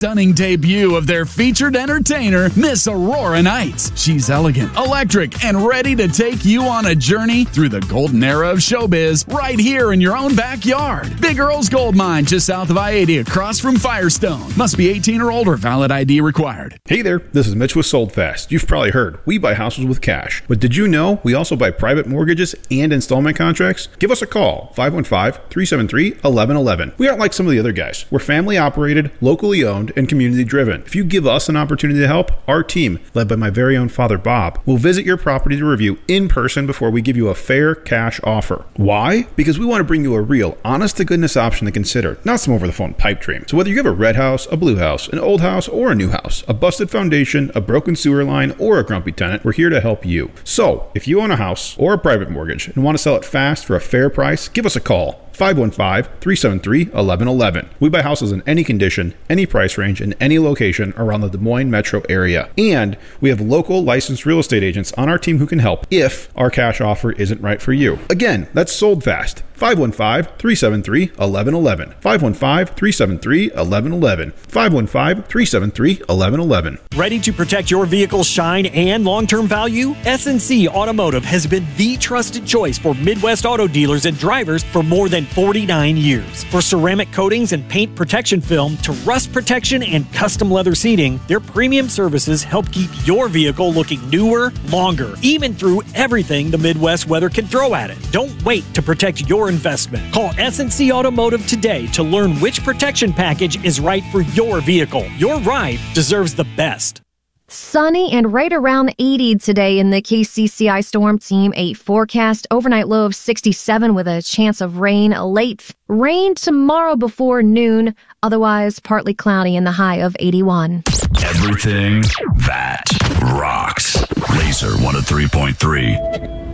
stunning debut of their featured entertainer, Miss Aurora Nights. She's elegant, electric, and ready to take you on a journey through the golden era of showbiz right here in your own backyard. Big Earl's Gold Mine, just south of I-80 across from Firestone. Must be 18 or older, valid ID required. Hey there, this is Mitch with Sold Fast. You've probably heard, we buy houses with cash. But did you know we also buy private mortgages and installment contracts? Give us a call, 515-373-1111. We aren't like some of the other guys. We're family operated, locally owned, and community driven. If you give us an opportunity to help, our team, led by my very own father Bob, will visit your property to review in person before we give you a fair cash offer. Why? Because we want to bring you a real, honest-to-goodness option to consider, not some over-the-phone pipe dream. So whether you have a red house, a blue house, an old house, or a new house, a busted foundation, a broken sewer line, or a grumpy tenant, we're here to help you. So, if you own a house or a private mortgage and want to sell it fast for a fair price, give us a call. 515-373-1111. We buy houses in any condition, any price range, in any location around the Des Moines metro area. And we have local licensed real estate agents on our team who can help if our cash offer isn't right for you. Again, that's Sold Fast. 515-373-1111. 515-373-1111. 515-373-1111. Ready to protect your vehicle's shine and long-term value? SNC Automotive has been the trusted choice for Midwest auto dealers and drivers for more than 49 years. For ceramic coatings and paint protection film to rust protection and custom leather seating, their premium services help keep your vehicle looking newer, longer, even through everything the Midwest weather can throw at it. Don't wait to protect your investment. Call SNC Automotive today to learn which protection package is right for your vehicle. Your ride deserves the best. Sunny and right around 80 today in the KCCI Storm Team 8 forecast. Overnight low of 67 with a chance of rain late. Rain tomorrow before noon. Otherwise, partly cloudy in the high of 81. Everything that rocks. Laser 103.3.